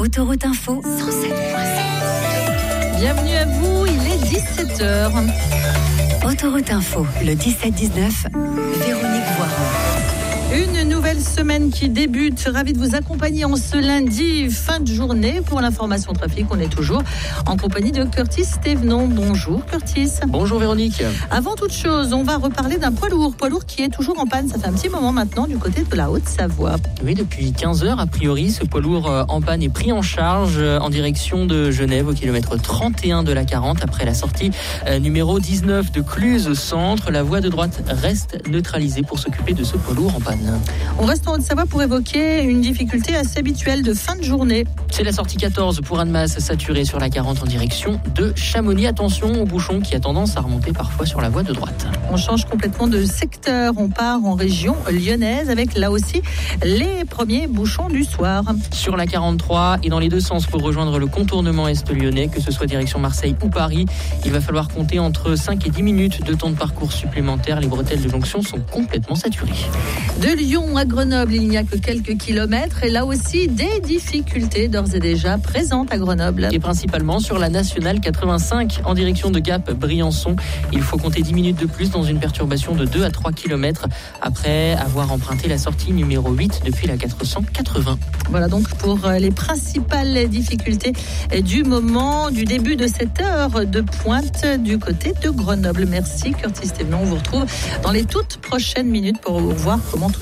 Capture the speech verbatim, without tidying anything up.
Autoroute Info cent sept point sept. Bienvenue à vous, il est dix-sept heures. Autoroute Info, le dix-sept dix-neuf, Véronique Voiron. Une nouvelle semaine qui débute. Ravi de vous accompagner en ce lundi, fin de journée. Pour l'information trafic, on est toujours en compagnie de Curtis Thévenon. Bonjour Curtis. Bonjour Véronique. Avant toute chose, on va reparler d'un poids lourd. Poids lourd qui est toujours en panne. Ça fait un petit moment maintenant du côté de la Haute-Savoie. Oui, depuis quinze heures, a priori, ce poids lourd en panne est pris en charge en direction de Genève au kilomètre trente et un de la quarante. Après la sortie numéro dix-neuf de Cluse au centre, la voie de droite reste neutralisée pour s'occuper de ce poids lourd en panne. On reste en Haute-Savoie pour évoquer une difficulté assez habituelle de fin de journée. C'est la sortie quatorze pour Annemasse, saturée sur la quarante en direction de Chamonix. Attention au bouchon qui a tendance à remonter parfois sur la voie de droite. On change complètement de secteur. On part en région lyonnaise avec là aussi les premiers bouchons du soir. Sur la quarante-trois et dans les deux sens pour rejoindre le contournement est lyonnais, que ce soit direction Marseille ou Paris, il va falloir compter entre cinq et dix minutes de temps de parcours supplémentaires. Les bretelles de jonction sont complètement saturées. De Lyon à Grenoble, il n'y a que quelques kilomètres et là aussi des difficultés d'ores et déjà présentes à Grenoble. Et principalement sur la nationale quatre-vingt-cinq en direction de Gap, Briançon. Il faut compter dix minutes de plus dans une perturbation de deux à trois kilomètres après avoir emprunté la sortie numéro huit depuis la quatre cent quatre-vingts. Voilà donc pour les principales difficultés du moment, du début de cette heure de pointe du côté de Grenoble. Merci Curtis Thévenon, on vous retrouve dans les toutes prochaines minutes pour voir comment